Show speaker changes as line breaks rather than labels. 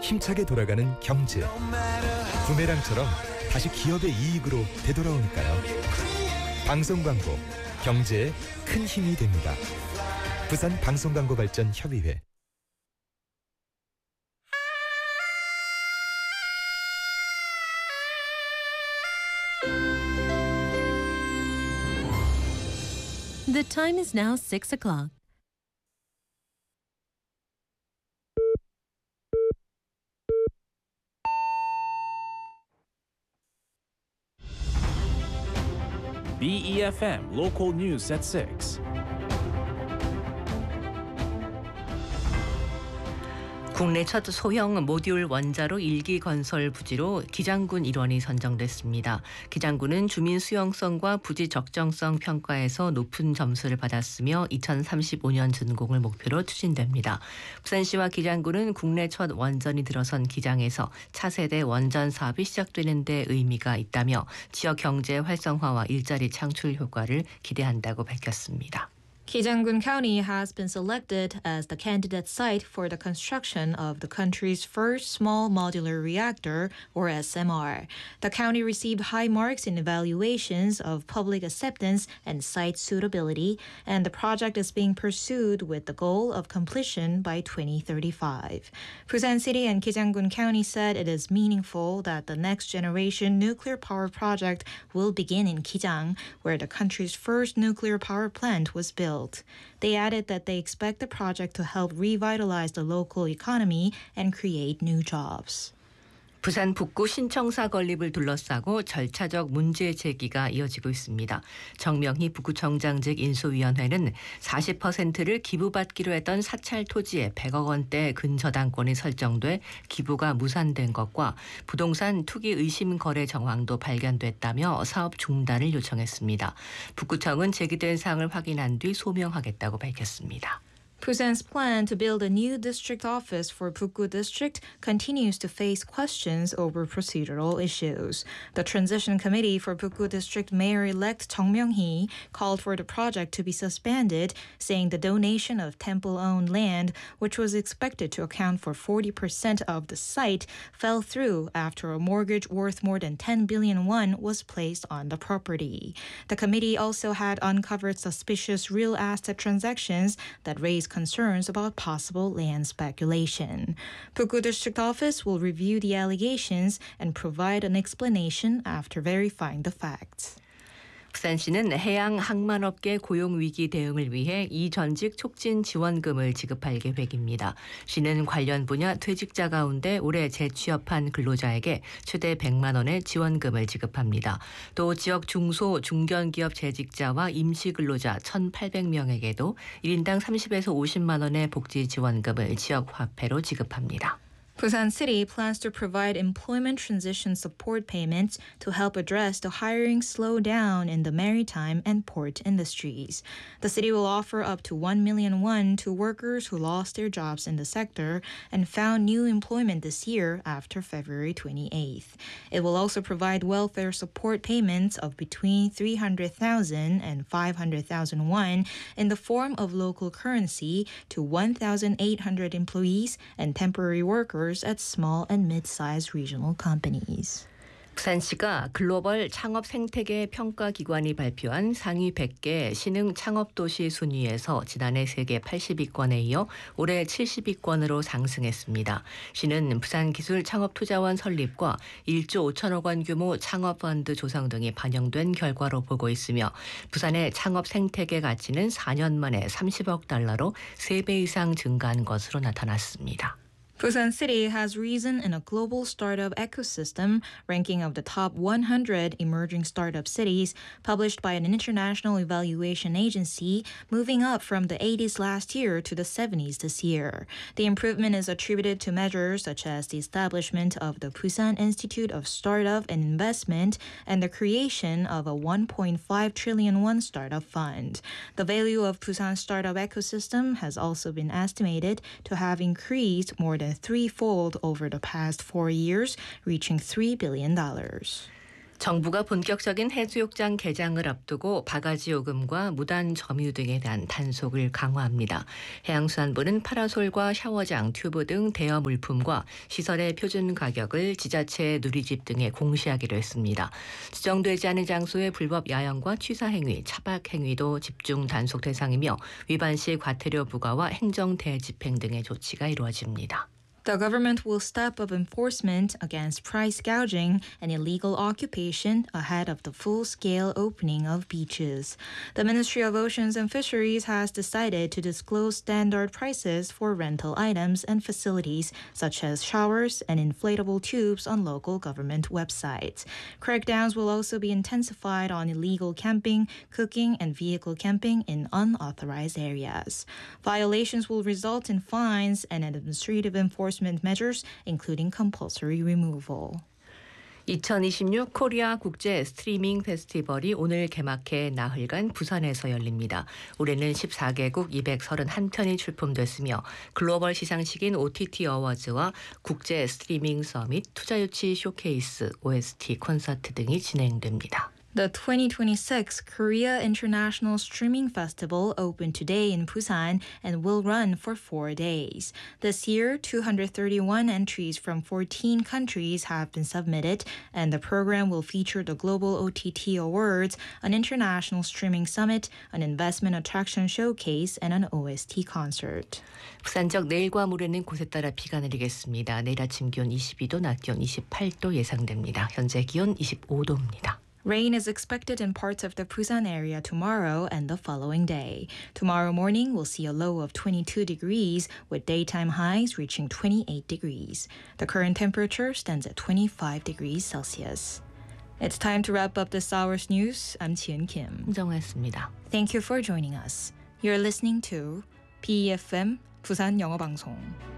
힘차게 돌아가는 경제. 부메랑처럼 다시 기업의 이익으로 되돌아오니까요. 방송 광고, 경제에 큰 힘이 됩니다. 부산 방송광고발전협의회.
The time is now 6 o'clock.
BEFM Local News at 6.
국내 첫 소형 모듈 원자로 1기 건설 부지로 기장군 일원이 선정됐습니다. 기장군은 주민 수용성과 부지 적정성 평가에서 높은 점수를 받았으며 2035년 준공을 목표로 추진됩니다. 부산시와 기장군은 국내 첫 원전이 들어선 기장에서 차세대 원전 사업이 시작되는 데 의미가 있다며 지역 경제 활성화와 일자리 창출 효과를 기대한다고 밝혔습니다.
Kijangun County has been selected as the candidate site for the construction of the country's first small modular reactor, or SMR. The county received high marks in evaluations of public acceptance and site suitability, and the project is being pursued with the goal of completion by 2035. Busan City and Kijangun County said it is meaningful that the next generation nuclear power project will begin in Kijang, where the country's first nuclear power plant was built. They added that they expect the project to help revitalize the local economy and create new jobs.
부산 북구 신청사 건립을 둘러싸고 절차적 문제 제기가 이어지고 있습니다. 정명희 북구청장직 인수위원회는 40%를 기부받기로 했던 사찰 토지에 100억 원대 근저당권이 설정돼 기부가 무산된 것과 부동산 투기 의심 거래 정황도 발견됐다며 사업 중단을 요청했습니다. 북구청은 제기된 사항을 확인한 뒤 소명하겠다고 밝혔습니다.
Busan's plan to build a new district office for Bukgu District continues to face questions over procedural issues. The Transition Committee for Bukgu District Mayor-elect Chung Myung-hee called for the project to be suspended, saying the donation of temple-owned land, which was expected to account for 40% of the site, fell through after a mortgage worth more than 10 billion won was placed on the property. The committee also had uncovered suspicious real estate transactions that raised concerns about possible land speculation. Bukgu District Office will review the allegations and provide an explanation after verifying the facts.
부산시는 해양 항만업계 고용위기 대응을 위해 이전직 촉진 지원금을 지급할 계획입니다. 시는 관련 분야 퇴직자 가운데 올해 재취업한 근로자에게 최대 100만 원의 지원금을 지급합니다. 또 지역 중소, 중견기업 재직자와 임시근로자 1,800명에게도 1인당 30에서 50만 원의 복지 지원금을 지역 화폐로 지급합니다.
Busan City plans to provide employment transition support payments to help address the hiring slowdown in the maritime and port industries. The city will offer up to 1 million won to workers who lost their jobs in the sector and found new employment this year after February 28th. It will also provide welfare support payments of between 300,000 and 500,000 won in the form of local currency to 1,800 employees and temporary workers at small and mid-sized regional companies.
부산시가 글로벌 창업 생태계 평가 기관이 발표한 상위 100개 신흥 창업도시 순위에서 지난해 세계 80위권에 이어 올해 70위권으로 상승했습니다. 시는 부산기술창업투자원 설립과 1조 5천억 원 규모 창업펀드 조성 등이 반영된 결과로 보고 있으며 부산의 창업 생태계 가치는 4년 만에 30억 달러로 3배 이상 증가한 것으로 나타났습니다.
Busan City has risen in a global startup ecosystem ranking of the top 100 emerging startup cities published by an international evaluation agency, moving up from the 80s last year to the 70s this year. The improvement is attributed to measures such as the establishment of the Busan Institute of Startup and Investment and the creation of a 1.5 trillion won startup fund. The value of Busan's startup ecosystem has also been estimated to have increased more than threefold over the past 4 years, reaching $3 billion.
정부가 본격적인 해수욕장 개장을 앞두고 바가지 요금과 무단 점유 등에 대한 단속을 강화합니다. 해양수산부는 파라솔과 샤워장, 튜브 등 대여 물품과 시설의 표준 가격을 지자체 누리집 등에 공시하기로 했습니다. 지정되지 않은 장소의 불법 야영과 취사 행위, 차박 행위도 집중 단속 대상이며 위반 시 과태료 부과와 행정 대집행 등의 조치가 이루어집니다.
The government will step up enforcement against price gouging and illegal occupation ahead of the full-scale opening of beaches. The Ministry of Oceans and Fisheries has decided to disclose standard prices for rental items and facilities such as showers and inflatable tubes on local government websites. Crackdowns will also be intensified on illegal camping, cooking, and vehicle camping in unauthorized areas. Violations will result in fines and administrative enforcement measures, including compulsory removal.
2026 코리아 국제 스트리밍 페스티벌이 오늘 개막해 나흘간 부산에서 열립니다. 올해는 14개국 231편이 출품됐으며 글로벌 시상식인 OTT 어워즈와 국제 스트리밍 서밋, 투자유치 쇼케이스, OST 콘서트 등이 진행됩니다.
The 2026 Korea International Streaming Festival opened today in Busan and will run for 4 days. This year, 231 entries from 14 countries have been submitted, and the program will feature the Global OTT Awards, an international streaming summit, an investment attraction showcase, and an OST concert.
부산적 내일과 모레는 곳에 따라 비가 내리겠습니다. 내일 아침 기온 22도, 낮 기온 28도 예상됩니다. 현재 기온 25도입니다.
Rain is expected in parts of the Busan area tomorrow and the following day. Tomorrow morning, we'll see a low of 22 degrees, with daytime highs reaching 28 degrees. The current temperature stands at 25 degrees Celsius. It's time to wrap up this hour's news. I'm Chien Kim.
홍정화였습니다.
Thank you for joining us. You're listening to PEFM 부산 영어 방송.